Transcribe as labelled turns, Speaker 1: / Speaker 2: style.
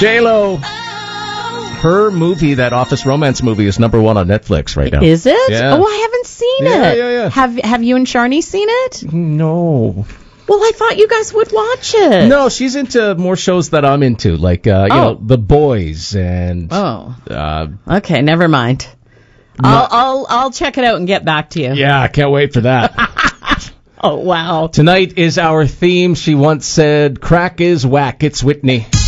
Speaker 1: J-Lo. Her movie, that Office Romance movie, is number 1 on Netflix right now.
Speaker 2: Is it?
Speaker 1: Yeah.
Speaker 2: Oh, I haven't seen it.
Speaker 1: Yeah.
Speaker 2: Have you and Sharni seen it?
Speaker 1: No.
Speaker 2: Well, I thought you guys would watch it.
Speaker 1: No, she's into more shows that I'm into, like you know, The Boys and.
Speaker 2: Okay, never mind. I'll check it out and get back to you.
Speaker 1: Yeah, I can't wait for that.
Speaker 2: Oh wow!
Speaker 1: Tonight is our theme. She once said, "Crack is whack." It's Whitney.